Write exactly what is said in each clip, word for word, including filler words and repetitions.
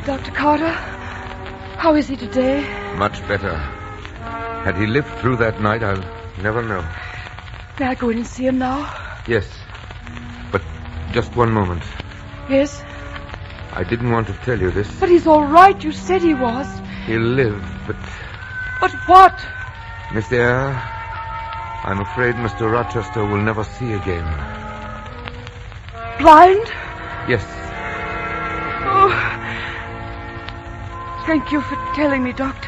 Doctor Carter? How is he today? Much better. Had he lived through that night, I'll never know. May I go in and see him now? Yes. But just one moment. Yes? I didn't want to tell you this. But he's all right. You said he was. He'll live, but... But what? Miss Eyre, I'm afraid Mister Rochester will never see again. Blind? Yes. Oh. Thank you for telling me, Doctor.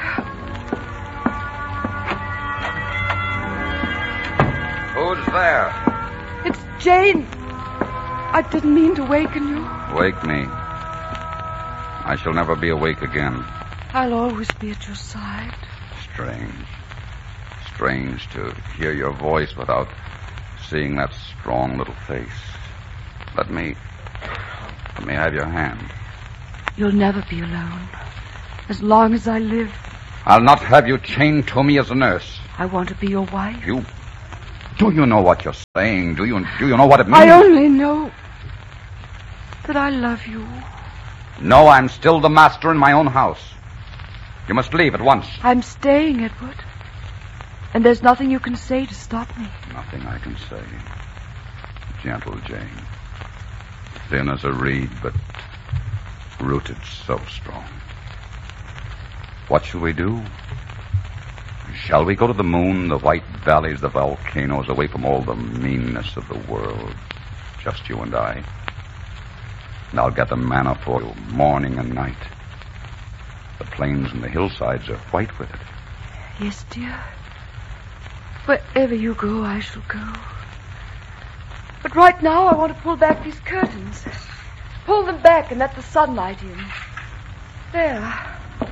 Who's there? It's Jane. I didn't mean to waken you. Wake me. I shall never be awake again. I'll always be at your side. Strange. Strange to hear your voice without seeing that strong little face. Let me... Let me have your hand. You'll never be alone. As long as I live. I'll not have you chained to me as a nurse. I want to be your wife. You... Do you know what you're saying? Do you, do you know what it means? I only know that I love you. No, I'm still the master in my own house. You must leave at once. I'm staying, Edward. And there's nothing you can say to stop me. Nothing I can say. Gentle Jane. Thin as a reed, but rooted so strong. What shall we do? Shall we go to the moon, the white valleys, the volcanoes, away from all the meanness of the world? Just you and I. And I'll get the manna for you morning and night. The plains and the hillsides are white with it. Yes, dear. Wherever you go, I shall go. But right now, I want to pull back these curtains. Pull them back and let the sunlight in. There.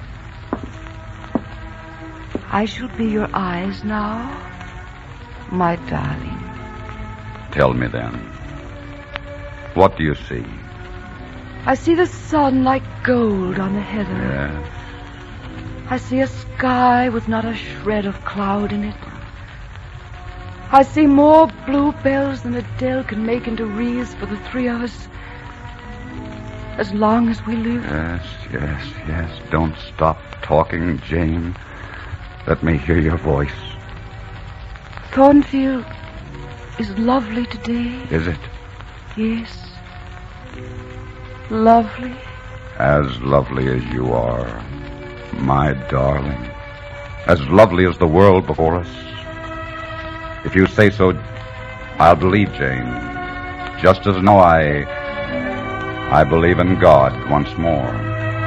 I shall be your eyes now, my darling. Tell me then. What do you see? I see the sun like gold on the heather. Yes. I see a sky with not a shred of cloud in it. I see more bluebells than Adele can make into wreaths for the three of us. As long as we live. Yes, yes, yes. Don't stop talking, Jane. Let me hear your voice. Thornfield is lovely today. Is it? Yes. Lovely. As lovely as you are, my darling. As lovely as the world before us. If you say so, I'll believe, Jane. Just as know I... I believe in God once more.